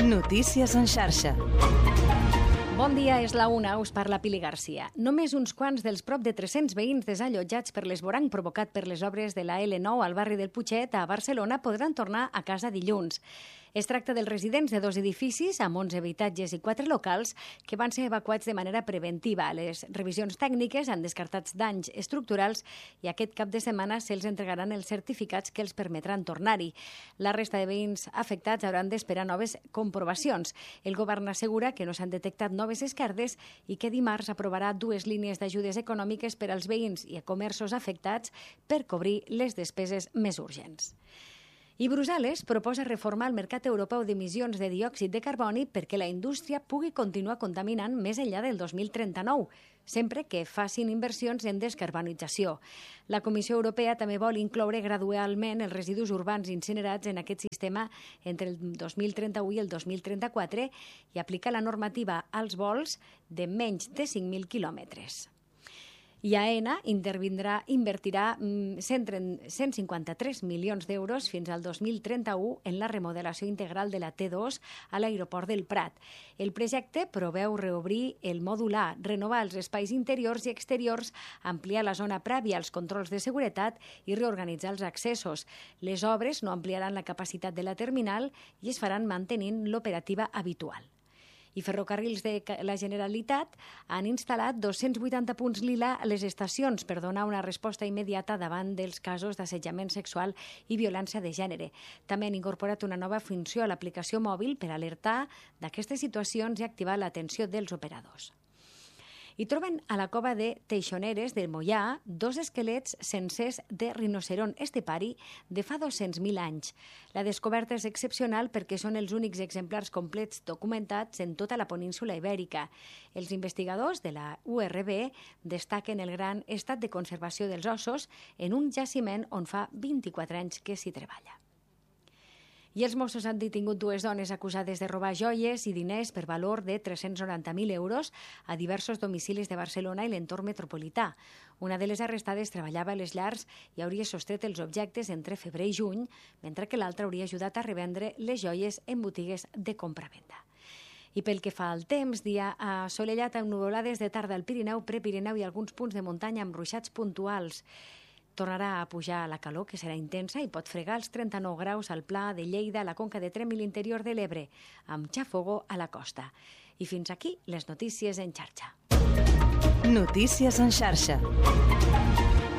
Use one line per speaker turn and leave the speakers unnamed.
Notícies en xarxa.
Bon dia, és la una, us parla Pili Garcia. Només uns quants dels prop de 300 veïns desallotjats per l'esvoranc provocat per les obres de la L9 al barri del Putxet a Barcelona podran tornar a casa dilluns. Es tracta dels residents de 2 edificis amb 11 habitatges i 4 locals que van ser evacuats de manera preventiva. Les revisions tècniques han descartat danys estructurals i aquest cap de setmana se'ls entregaran els certificats que els permetran tornar-hi. La resta de veïns afectats hauran d'esperar noves comprovacions. El govern assegura que no s'han detectat noves esquerdes i que dimarts aprovarà 2 línies d'ajudes econòmiques per als veïns i a comerços afectats per cobrir les despeses més urgents. I Brussel·les proposa reformar el mercat europeu d'emissions de diòxid de carboni perquè la indústria pugui continuar contaminant més enllà del 2039, sempre que facin inversions en descarbonització. La Comissió Europea també vol incloure gradualment els residus urbans incinerats en aquest sistema entre el 2031 i el 2034 i aplicar la normativa als vols de menys de 5.000 quilòmetres. I AENA invertirà 153 milions d'euros fins al 2031 en la remodelació integral de la T2 a l'aeroport del Prat. El projecte preveu reobrir el mòdul A, renovar els espais interiors i exteriors, ampliar la zona prèvia als controls de seguretat i reorganitzar els accessos. Les obres no ampliaran la capacitat de la terminal i es faran mantenint l'operativa habitual. I Ferrocarrils de la Generalitat han instal·lat 280 punts lila a les estacions per donar una resposta immediata davant dels casos d'assetjament sexual i violència de gènere. També han incorporat una nova funció a l'aplicació mòbil per alertar d'aquestes situacions i activar l'atenció dels operadors. I troben a la cova de Teixoneres del Moià 2 esquelets sencers de rinoceront estepari de fa 200.000 anys. La descoberta és excepcional perquè són els únics exemplars complets documentats en tota la península ibèrica. Els investigadors de la URB destaquen el gran estat de conservació dels ossos en un jaciment on fa 24 anys que s'hi treballa. I els Mossos han detingut 2 dones acusades de robar joies i diners per valor de 390.000 euros a diversos domicilis de Barcelona i l'entorn metropolità. Una de les arrestades treballava a les llars i hauria sostret els objectes entre febrer i juny, mentre que l'altra hauria ajudat a revendre les joies en botigues de compra-venda. I pel que fa al temps, dia assolellat amb nuvolades de tarda al Pirineu, Prepirineu i alguns punts de muntanya amb ruixats puntuals. Tornarà a pujar la calor, que serà intensa i pot fregar els 39 graus al Pla de Lleida, a la Conca de Tremp i l'interior de l'Ebre, amb xàfogo a la costa. I fins aquí les notícies en xarxa.
Notícies en xarxa.